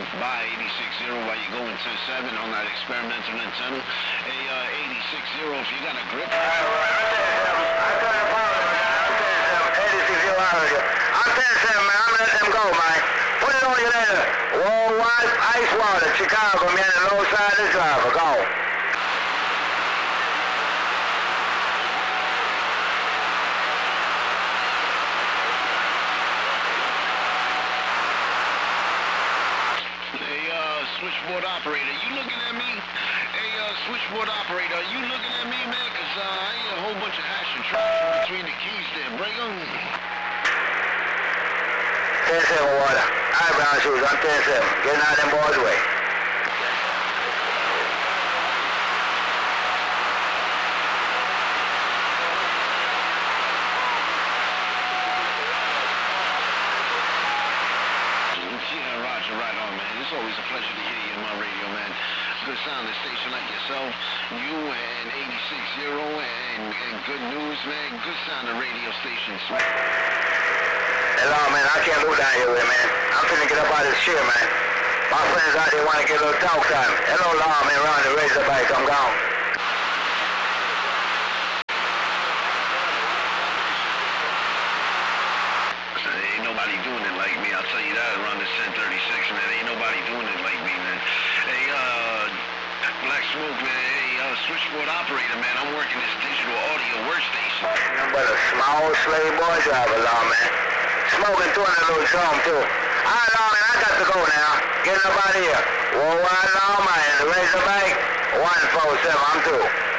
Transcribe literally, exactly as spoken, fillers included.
by eighty-six zero while you're going to seven on that experimental antenna. Hey, uh, eighty-six zero, if you got a grip. All right, I'm ten seven. I'm ten seven, man. I'm letting them go, man. Put it on you later. Worldwide Ice Water, Chicago, man. The low side of the driver. Go. Switchboard operator, you looking at me? Hey, uh, switchboard operator, you looking at me, man? Cause uh, I hear a whole bunch of hash and trash between the keys there. Bring them. ten seven water. All right, brown shoes, I'm ten seven. Getting out of them boys' way. Yeah, Roger, right on, man. It's always a pleasure to hear you on my radio, man. Good sounding station like yourself, you and eighty-six zero and, and good news, man. Good sounding radio stations, man. Hello, man. I can't go down here with, man. I'm finna get up out of this chair, man. My friends out there want to get a little talk time. Hello, Law, man. Around the Razorbacks. I'm gone. Ain't nobody doing it like me. I'll tell you that around this ten thirty-six, man. Ain't nobody doing it like me, man. Hey, uh, Black Smoke, man. Hey, uh, switchboard operator, man. I'm working this digital audio workstation. Nothing but a small slave boy driver, Law, man. Smoking two hundred little drum, too. All right, Law, man. I got to go now. Getting up out of here. Worldwide Law, man. The Razorback, one four seven. I'm through.